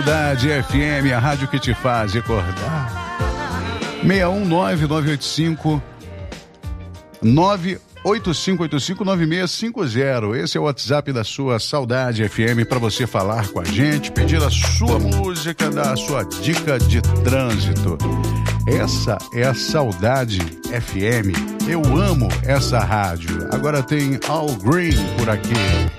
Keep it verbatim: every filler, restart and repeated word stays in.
Saudade F M, a rádio que te faz recordar. seis um nove nove oito cinco nove oito cinco oito cinco nove seis cinco zero. Esse é o WhatsApp da sua Saudade F M para você falar com a gente, pedir a sua música, dar a sua dica de trânsito. Essa é a Saudade F M. Eu amo essa rádio. Agora tem Al Green por aqui.